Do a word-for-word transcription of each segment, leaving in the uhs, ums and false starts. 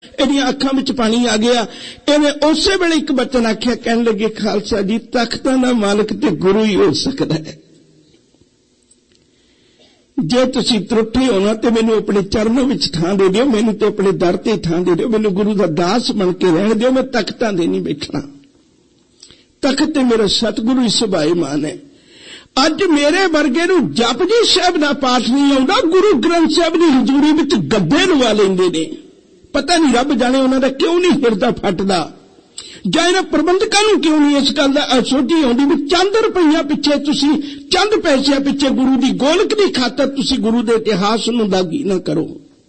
ਇਹਦੀਆਂ ਅੱਖਾਂ ਵਿੱਚ ਪਾਣੀ ਆ ਗਿਆ। ਇਹਨੇ ਉਸੇ ਵੇਲੇ ਇੱਕ ਬਚਨ ਆਖਿਆ, ਕਹਿਣ ਲੱਗੇ, ਖਾਲਸਾ ਜੀ, ਤਖਤਾਂ ਦਾ ਮਾਲਕ ਤੇ ਗੁਰੂ ਹੀ ਹੋ ਸਕਦਾ ਹੈ। ਜੇ ਤੁਸੀਂ ਤਰੁੱਠੇ ਹੋ ਨਾ ਤੇ ਮੈਨੂੰ ਆਪਣੇ ਚਰਨਾਂ ਵਿੱਚ ਥਾਂ ਦੇ ਦਿਓ, ਮੈਨੂੰ ਤੇ ਆਪਣੇ ਦਰ ਤੇ ਥਾਂ ਦੇ ਦਿਓ, ਮੈਨੂੰ ਗੁਰੂ ਦਾ ਦਾਸ ਬਣ ਕੇ ਰਹਿਣ ਦਿਓ, ਮੈਂ ਤਖਤਾਂ ਦੇ ਨਹੀਂ ਬੈਠਣਾ। ਤਖਤ ਤੇ ਮੇਰਾ ਸਤਿਗੁਰੂ ਹੀ ਸੁਭਾਏਮਾਨ ਹੈ। ਅੱਜ ਮੇਰੇ ਵਰਗੇ ਨੂੰ ਜਪਜੀ ਸਾਹਿਬ ਦਾ ਪਾਠ ਨਹੀਂ ਆਉਂਦਾ, ਗੁਰੂ ਗ੍ਰੰਥ ਸਾਹਿਬ ਦੀ ਹਜ਼ੂਰੀ ਵਿੱਚ ਗੱਦੇ ਲਵਾ ਲੈਂਦੇ ਨੇ। ਪਤਾ ਨਹੀਂ ਰੱਬ ਜਾਣੇ ਉਹਨਾਂ ਦਾ ਕਿਉਂ ਨਹੀਂ ਹਿਰਦਾ ਫਟਦਾ, ਜਾਂ ਇਹਨਾਂ ਪ੍ਰਬੰਧਕਾਂ ਨੂੰ ਕਿਉਂ ਨਹੀਂ ਇਸ ਗੱਲ ਦਾ ਸੋਝੀ ਆਉਂਦੀ ਵੀ ਚੰਦ ਰੁਪਈਆ ਪਿੱਛੇ ਤੁਸੀਂ, ਚੰਦ ਪੈਸਿਆਂ ਪਿੱਛੇ ਗੁਰੂ ਦੀ ਗੋਲਕ ਦੀ ਖਾਤਰ ਤੁਸੀਂ ਗੁਰੂ ਦੇ ਇਤਿਹਾਸ ਨੂੰ ਦਾਗੀ ਨਾ ਕਰੋ।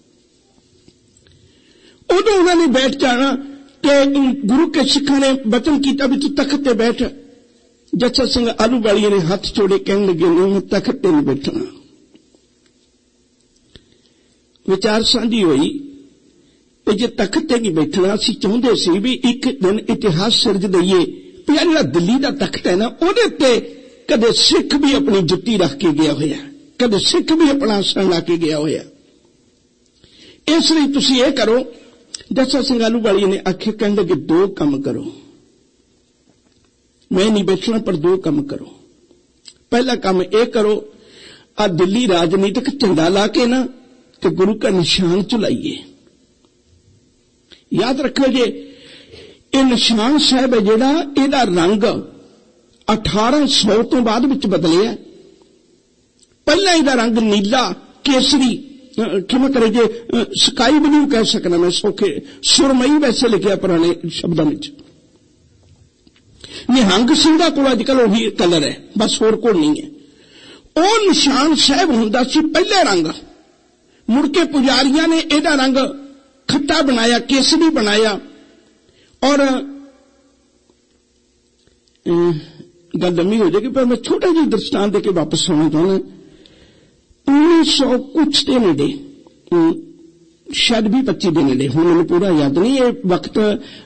ਉਦੋਂ ਉਹਨਾਂ ਨੇ ਬੈਠ ਜਾਣਾ ਕਿ ਗੁਰੂ ਕੇ ਸਿੱਖਾਂ ਨੇ ਬਚਨ ਕੀਤਾ ਵੀ ਤੂੰ ਤਖਤ ਤੇ ਬੈਠ। ਜੱਸਾ ਸਿੰਘ ਆਲੂਵਾਲੀਆ ਨੇ ਹੱਥ ਜੋੜੇ, ਕਹਿਣ ਲੱਗੇ, ਨਹੀਂ, ਮੈਂ ਤਖਤ ਤੇ ਨਹੀਂ ਬੈਠਣਾ। ਵਿਚਾਰ ਸਾਂਝੀ ਹੋਈ ਤੇ ਜੇ ਤਖਤ ਤੇ ਨਹੀਂ ਬੈਠਣਾ, ਅਸੀਂ ਚਾਹੁੰਦੇ ਸੀ ਵੀ ਇੱਕ ਦਿਨ ਇਤਿਹਾਸ ਸਿਰਜ ਦਈਏ ਵੀ ਜਿਹੜਾ ਦਿੱਲੀ ਦਾ ਤਖਤ ਹੈ ਨਾ, ਉਹਦੇ ਉੱਤੇ ਕਦੇ ਸਿੱਖ ਵੀ ਆਪਣੀ ਜੁੱਤੀ ਰੱਖ ਕੇ ਗਿਆ ਹੋਇਆ, ਕਦੇ ਸਿੱਖ ਵੀ ਆਪਣਾ ਆਸਣ ਲਾ ਕੇ ਗਿਆ ਹੋਇਆ। ਇਸ ਲਈ ਤੁਸੀਂ ਇਹ ਕਰੋ। ਜੱਸਾ ਸਿੰਘ ਆਲੂਵਾਲੀਆ ਨੇ ਆਖਿਆ, ਕਹਿਣ ਲੱਗੇ, ਦੋ ਕੰਮ ਕਰੋ, ਮੈਂ ਨਹੀਂ ਬੈਠਣਾ, ਪਰ ਦੋ ਕੰਮ ਕਰੋ। ਪਹਿਲਾ ਕੰਮ ਇਹ ਕਰੋ, ਆ ਦਿੱਲੀ ਰਾਜਨੀਤਿਕ ਝੰਡਾ ਲਾ ਕੇ ਨਾ ਤੇ ਗੁਰੂ ਦਾ ਨਿਸ਼ਾਨ ਝੁਲਾਈਏ। ਯਾਦ ਰੱਖੋ ਜੇ ਇਹ ਨਿਸ਼ਾਨ ਸਾਹਿਬ ਹੈ ਜਿਹੜਾ, ਇਹਦਾ ਰੰਗ ਅਠਾਰਾਂ ਸੌ ਤੋਂ ਬਾਅਦ ਵਿੱਚ ਬਦਲਿਆ। ਪਹਿਲਾਂ ਇਹਦਾ ਰੰਗ ਨੀਲਾ, ਕੇਸਰੀ, ਖਿਮਾ ਕਰੇ ਜੇ ਸਕਾਈ ਬਲੂ ਕਹਿ ਸਕਣਾ ਮੈਂ, ਸੌਖੇ ਸੁਰਮਈ ਵੈਸੇ ਲਿਖਿਆ ਪੁਰਾਣੇ ਸ਼ਬਦਾਂ ਵਿੱਚ। ਨਿਹੰਗ ਸਿੰਘਾਂ ਕੋਲ ਅੱਜ ਕੱਲ ਉਹੀ ਕਲਰ ਹੈ, ਬਸ ਹੋਰ ਕੋਲ ਨਹੀਂ ਹੈ। ਉਹ ਨਿਸ਼ਾਨ ਸਾਹਿਬ ਹੁੰਦਾ ਸੀ ਪਹਿਲੇ ਰੰਗ। ਮੁੜ ਕੇ ਪੁਜਾਰੀਆਂ ਨੇ ਇਹਦਾ ਰੰਗ ਖੱਟਾ ਬਣਾਇਆ, ਕੇਸਰੀ ਬਣਾਇਆ। ਔਰ ਗੱਲ ਲੰਮੀ ਹੋ ਜਾਏਗੀ, ਪਰ ਮੈਂ ਛੋਟਾ ਜਿਹਾ ਦ੍ਰਿਸ਼ਟਾਂਤ ਦੇ ਕੇ ਵਾਪਸ ਆਉਣਾ ਚਾਹੁੰਦਾ। ਉੱਨੀ ਸੌ ਕੁਛ ਦੇ ਨੇੜੇ, ਸ਼ਾਇਦ ਵੀਹ ਪੱਚੀ ਦੇ ਨੇੜੇ, ਹੁਣ ਮੈਨੂੰ ਪੂਰਾ ਯਾਦ ਨਹੀਂ, ਇਹ ਵਕਤ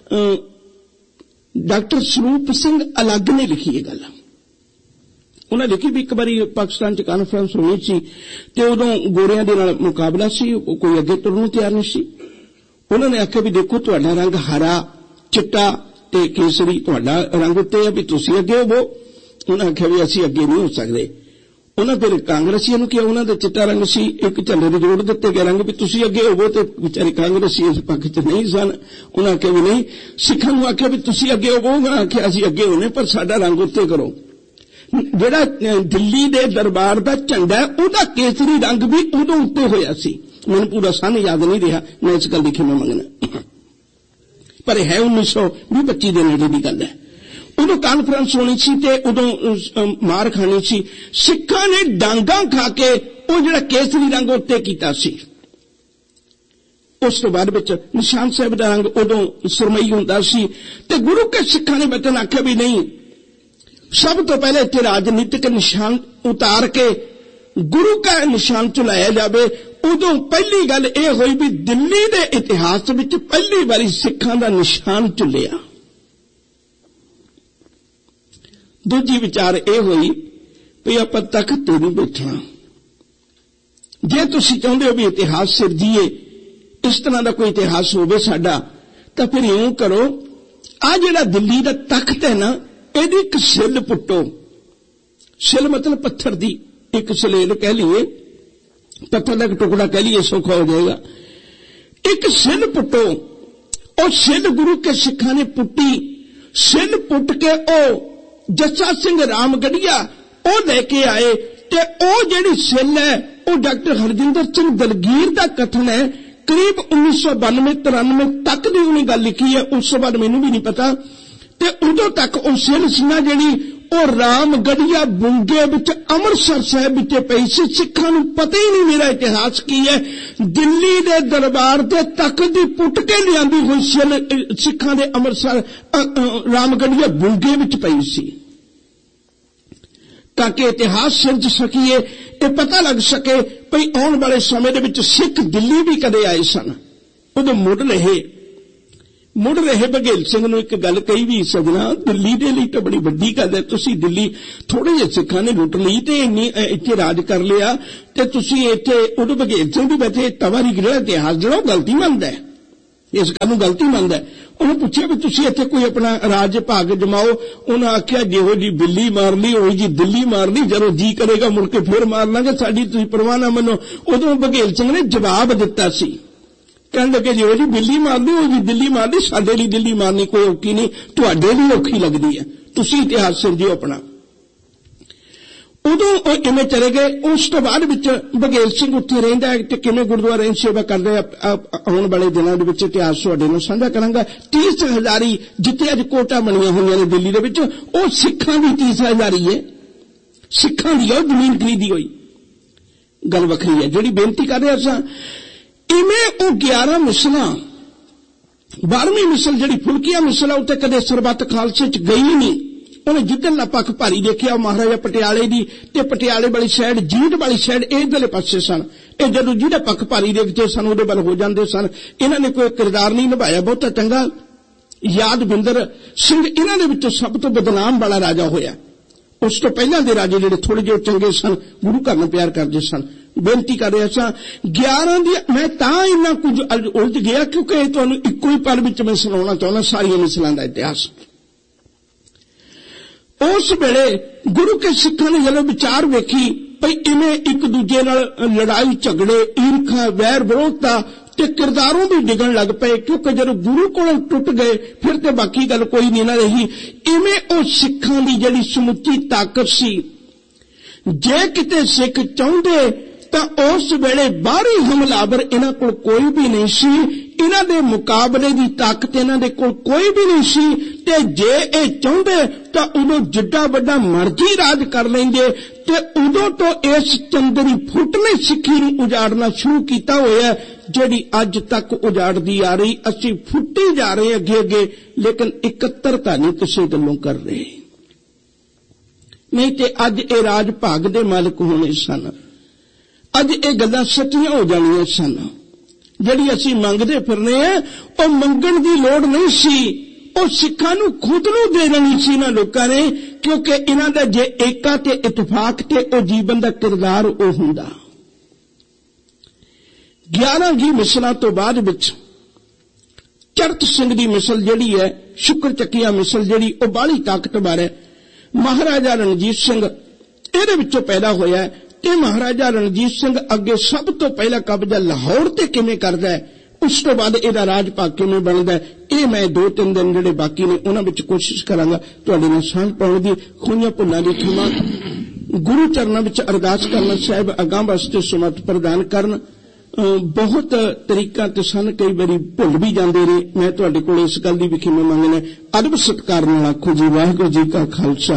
ਡਾਕਟਰ ਸਰੂਪ ਸਿੰਘ ਅਲੱਗ ਨੇ ਲਿਖੀ ਇਹ ਗੱਲ। ਉਹਨਾਂ ਲਿਖੀ ਵੀ ਇੱਕ ਵਾਰੀ ਪਾਕਿਸਤਾਨ 'ਚ ਕਾਨਫਰੰਸ ਹੋਣੀ ਸੀ ਤੇ ਉਦੋਂ ਗੋਰਿਆਂ ਦੇ ਨਾਲ ਮੁਕਾਬਲਾ ਸੀ, ਕੋਈ ਅੱਗੇ ਤੁਰਨ ਨੂੰ ਤਿਆਰ ਨਹੀਂ ਸੀ। ਉਹਨਾਂ ਨੇ ਆਖਿਆ ਵੀ ਦੇਖੋ, ਤੁਹਾਡਾ ਰੰਗ ਹਰਾ, ਚਿੱਟਾ ਤੇ ਕੇਸਰੀ ਤੁਹਾਡਾ ਰੰਗ ਉੱਤੇ ਹੈ, ਵੀ ਤੁਸੀਂ ਅੱਗੇ ਹੋਵੋ। ਉਹਨਾਂ ਆਖਿਆ ਵੀ ਅਸੀਂ ਅੱਗੇ ਨਹੀਂ ਹੋ ਸਕਦੇ। ਉਹਨਾਂ ਫਿਰ ਕਾਂਗਰਸੀਆਂ ਨੂੰ ਕਿਹਾ, ਉਹਨਾਂ ਦਾ ਚਿੱਟਾ ਰੰਗ ਸੀ, ਇੱਕ ਝੰਡੇ ਦੇ ਜੋੜ ਦਿੱਤੇ ਗਏ ਰੰਗ ਵੀ ਤੁਸੀਂ ਅੱਗੇ ਹੋਵੋ, ਤੇ ਵਿਚਾਰੇ ਕਾਂਗਰਸੀ ਇਸ ਪੱਖ 'ਚ ਨਹੀਂ ਸਨ। ਉਹਨਾਂ ਆਖਿਆ ਵੀ ਨਹੀਂ। ਸਿੱਖਾਂ ਨੂੰ ਆਖਿਆ ਵੀ ਤੁਸੀਂ ਅੱਗੇ ਹੋਵੋ, ਉਹਨਾਂ ਆਖਿਆ ਅਸੀਂ ਅੱਗੇ ਹੋਣੇ, ਪਰ ਸਾਡਾ ਰੰਗ ਉੱਤੇ ਕਰੋ। ਜਿਹੜਾ ਦਿੱਲੀ ਦੇ ਦਰਬਾਰ ਦਾ ਝੰਡਾ, ਉਹਦਾ ਕੇਸਰੀ ਰੰਗ ਵੀ ਉਦੋਂ ਉੱਤੇ ਹੋਇਆ ਸੀ। ਮੈਨੂੰ ਪੂਰਾ ਸੰਨ ਯਾਦ ਨਹੀਂ ਰਿਹਾ, ਮੈਂ ਇਸ ਗੱਲ ਦੀ ਖਿਮਾ ਮੰਗਣਾ, ਪਰ ਇਹ ਹੈ ਉੱਨੀ ਸੌ ਵੀਹ ਪੱਚੀ ਦੇ ਨੇੜੇ ਦੀ ਗੱਲ ਹੈ। ਉਦੋਂ ਕਾਨਫਰੰਸ ਹੋਣੀ ਸੀ ਤੇ ਉਦੋਂ ਮਾਰ ਖਾਣੀ ਸੀ। ਸਿੱਖਾਂ ਨੇ ਡਾਂਗਾਂ ਖਾ ਕੇ ਉਹ ਜਿਹੜਾ ਕੇਸਰੀ ਰੰਗ ਉੱਤੇ ਕੀਤਾ ਸੀ। ਉਸ ਤੋਂ ਬਾਅਦ ਵਿੱਚ ਨਿਸ਼ਾਨ ਸਾਹਿਬ ਦਾ ਰੰਗ ਉਦੋਂ ਸੁਰਮਈ ਹੁੰਦਾ ਸੀ ਤੇ ਗੁਰੂ ਕੇ ਸਿੱਖਾਂ ਨੇ ਬਚਨ ਆਖਿਆ ਵੀ ਨਹੀਂ, ਸਭ ਤੋਂ ਪਹਿਲੇ ਇੱਥੇ ਰਾਜਨੀਤਿਕ ਨਿਸ਼ਾਨ ਉਤਾਰ ਕੇ ਗੁਰੂ ਦਾ ਨਿਸ਼ਾਨ ਝੁਲਾਇਆ ਜਾਵੇ। ਉਦੋਂ ਪਹਿਲੀ ਗੱਲ ਇਹ ਹੋਈ ਵੀ ਦਿੱਲੀ ਦੇ ਇਤਿਹਾਸ ਵਿੱਚ ਪਹਿਲੀ ਵਾਰੀ ਸਿੱਖਾਂ ਦਾ ਨਿਸ਼ਾਨ ਝੁੱਲਿਆ। ਦੂਜੀ ਵਿਚਾਰ ਇਹ ਹੋਈ ਵੀ ਆਪਾਂ ਤਖਤ ਤੇ ਨਹੀਂ ਬੈਠਣਾ। ਜੇ ਤੁਸੀਂ ਚਾਹੁੰਦੇ ਹੋ ਵੀ ਇਤਿਹਾਸ ਸਿਰਜੀਏ, ਇਸ ਤਰ੍ਹਾਂ ਦਾ ਕੋਈ ਇਤਿਹਾਸ ਹੋਵੇ ਸਾਡਾ, ਤਾਂ ਫਿਰ ਇਉਂ ਕਰੋ, ਆ ਜਿਹੜਾ ਦਿੱਲੀ ਦਾ ਤਖਤ ਹੈ ਨਾ, ਇਹਦੀ ਇੱਕ ਸਿੱਲ ਪੁੱਟੋ। ਸਿੱਲ ਮਤਲਬ ਪੱਥਰ ਦੀ ਇੱਕ ਸਲੇਲ ਕਹਿ ਲਈਏ, ਪੱਥਰ ਦਾ ਇੱਕ ਟੁਕੜਾ ਕਹਿ ਲਈਏ, ਸੌਖਾ ਹੋ ਜਾਏਗਾ। ਇੱਕ ਸਿੱਲ ਪੁੱਟੋ। ਉਹ ਸਿੱਲ ਗੁਰੂ ਕੇ ਸਿੱਖਾਂ ਨੇ ਪੁੱਟੀ। ਸਿੱਲ ਪੁੱਟ ਕੇ ਉਹ ਜੱਸਾ ਸਿੰਘ ਰਾਮਗੜੀਆ ਉਹ ਲੈ ਕੇ ਆਏ ਤੇ ਉਹ ਜਿਹੜੀ ਸਿੱਲ ਹੈ ਉਹ ਡਾਕਟਰ ਹਰਜਿੰਦਰ ਸਿੰਘ ਦਲਗੀਰ ਦਾ ਕਥਨ ਹੈ। ਕਰੀਬ ਉੱਨੀ ਸੌ ਬਾਨਵੇਂ ਤਰਾਨਵੇਂ ਤੱਕ ਦੀ ਉਹਨੇ ਗੱਲ ਲਿਖੀ ਹੈ, ਉਸ ਤੋਂ ਬਾਅਦ ਮੈਨੂੰ ਵੀ ਨਹੀਂ ਪਤਾ। ਤੇ ਉਦੋਂ ਤੱਕ ਉਹ ਸਿੱਲ ਸੀ ਨਾ ਜਿਹੜੀ, ਉਹ ਰਾਮਗੜੀਆ ਬੁੰਗੇ ਵਿੱਚ ਅੰਮ੍ਰਿਤਸਰ ਸਾਹਿਬ ਵਿੱਚ ਪਈ ਸੀ। ਸਿੱਖਾਂ ਨੂੰ ਪਤਾ ਹੀ ਨਹੀਂ ਮੇਰਾ ਇਤਿਹਾਸ ਕੀ ਹੈ। ਦਿੱਲੀ ਦੇ ਦਰਬਾਰ ਦੇ ਤਖਤ ਦੀ ਪੁੱਟ ਕੇ ਲਿਆਂਦੀ ਹੋਈ ਸਿੱਲ ਸਿੱਖਾਂ ਦੇ ਅੰਮ੍ਰਿਤਸਰ ਰਾਮਗੜੀਆ ਬੁੰਗੇ ਵਿੱਚ ਪਈ ਸੀ, ਤਾਂ ਕਿ ਇਤਿਹਾਸ ਸਿਰਜ ਸਕੀਏ, ਇਹ ਪਤਾ ਲੱਗ ਸਕੇ ਭਈ ਆਉਣ ਵਾਲੇ ਸਮੇਂ ਦੇ ਵਿੱਚ ਸਿੱਖ ਦਿੱਲੀ ਵੀ ਕਦੇ ਆਏ ਸਨ। ਉਦੋਂ ਮੁੜ ਰਹੇ ਮੁੜ ਰਹੇ ਬਘੇਲ ਸਿੰਘ ਨੂੰ ਇੱਕ ਗੱਲ ਕਹੀ ਵੀ, ਸਜਣਾ ਦਿੱਲੀ ਦੇ ਲਈ ਤਾਂ ਬੜੀ ਵੱਡੀ ਗੱਲ ਹੈ, ਤੁਸੀਂ ਦਿੱਲੀ ਥੋੜੇ ਜਿਹੇ ਸਿੱਖਾਂ ਨੇ ਲੁੱਟ ਲਈ ਤੇ ਇੰਨੀ ਇੱਥੇ ਰਾਜ ਕਰ ਲਿਆ ਤੇ ਤੁਸੀਂ ਇੱਥੇ, ਉਦੋਂ ਬਘੇਲ ਸਿੰਘ ਵੀ ਬੈਠੇ ਤਵਾਰੀ ਜਿਹੜਾ ਇਤਿਹਾਸ ਜਿਹੜਾ ਉਹ ਗਲਤੀ ਮੰਨਦਾ ਹੈ, इस गल नूं गलती मंनदा है। उन्हें पूछा भी तुसीं इत्थे कोई अपना राज भाग जमाओ, उन्हें आख्या जिहो जी बिल्ली मार ली उही जी दिल्ली मार ली, जदों जी करेगा मुड़ के फिर मार लांगे, साडी तुसीं परवाह ना मनो। उदों बघेल सिंह ने जवाब दिता सी, कहण लगे जिहो जी बिल्ली मार ली उही जी दिल्ली मार ली, साडे लई दिल्ली मारनी कोई औखी नहीं, तुहाडे लई औखी लगदी है, तुसीं इतिहास सिरजिओ अपना। उदों वो इवें चले गए। उस तो बाद विच बघेल सिंह उत्थे रहिंदा है ते किवें गुरुद्वारे सेवा करदे आउण वाले दिनां दे विच इतिहास तुहाडे नाल साझा करांगा। तीस हज़ारी जिथे अज कोटा बणीਆਂ होईਆਂ ने दिल्ली दे विच, ਉਹ सिखां दी तीस हज़ारी है, सिखां दी ਉਹ ਜ਼ਮੀਨ खरीदी होई, गल वखरी है। जिहड़ी बेनती कर रहे असां इवें ਉਹ ग्यारह मिसलां, बारहवीं मिसल जिहड़ी फुलकिया मिसल है उत्ते कदे सरबत खालसे च गई नहीं। उन्हें जिधरला पक्ष भारी देखिया महाराजा पटियाले दी ते पटियाले वाली साइड जीत वाली साइड इधरले पासे सन। ये जदों जिहड़ा पक्ष भारी देखते सन उहदे वल हो जांदे सन। इन्हां ने कोई किरदार नहीं निभाया बहुता चंगा। यादविंदर सिंह इन्हां दे विचों सब तो बदनाम वाला राजा होया। उस तो पहलां दे राजे जिहड़े थोड़े जिहे चंगे सन, गुरु घर नूं प्यार करदे सन। बेनती कर रहे सा ग्यारह दी मैं तां इन्ना कुछ उलझ गया क्योंकि तुहानूं इक्को ही पल विच मैं सुणाउणा चाहुंदा सारियां मिसलां दा इतिहास। उस वेले गुरु के सिखां ने जदों विचार वेखी भई इवें एक दूजे नाल लड़ाई झगड़े ईर्खा वैर विरोधता ते किरदारों भी डिगण लग पे, क्योंकि जदों गुरु कोलों टुट गए फिर ते बाकी गल कोई नहीं ना रही। इवें ओ सिखां दी जिहड़ी समुची ताकत सी, जे किते सिख चाहुंदे तां उस वेले बाहरी हमलावर इन्हां कोल कोई भी नहीं सी, इन्हां दे मुकाबले दी ताकत इन्हां दे कोल कोई भी नहीं सी। ते जे ए चाहुंदे तां उदों जिड्डा वड्डा मर्जी राज कर लैंदे ते उदों तो इस चंदरी फुट ने सिੱਖੀ ਨੂੰ उजाड़ना शुरू कीता होया, जिहड़ी अज तक उजाड़दी आ रही। असीं फुੱਟੀ जा रहे अगे अगे, लेकिन इकत्तरता नहीं किसी गल्लों कर रहे, नहीं ते अज ए राज भाग दे मालिक होने सन। अज ये गल्लां सच्चियां हो जाणियां सन। जिहड़ी असीं मंगदे फिरने आ ओ मंगण दी लोड़ नहीं सी, ओ सिखां नूं खुद नूं दे देनी सी इन्हां लोकां ने, क्योंकि इन्हां दा जे एका ते इतफाक ते ओ जीवन दा किरदार ओ हुंदा। ग्यारह जी मिसलां तो बाद विच चरत सिंह दी मिसल जिहड़ी है, शुक्र चक्किया मिसल जिहड़ी ओ बाहली ताकतवर है। महाराजा रणजीत सिंह इहदे विचों पैदा होया है ते महाराजा रणजीत सिंह अगे सब तो पहला कब्जा लाहौर ते किवें करदा है, उस तो बाद इहदा राज भाग किवें बनदा है, ये मैं दो तीन दिन जिहड़े बाकी ने उन्हां विच कोशिश करांगा तुहाडे नाल साਂਝ पाउण दी। खोईयां भुल्लां दी खिमा गुरु चरनां विच अरदास करना साहिब अगां वास्ते समर्थ प्रदान करन। बहुत तरीका ते सन, कई बारी भुल भी जांदे ने। मैं तुहाडे कोल इस गल दी भी खिमा मंगना, अदब सत्कार नाल आखो जी वाहिगुरू जी का खालसा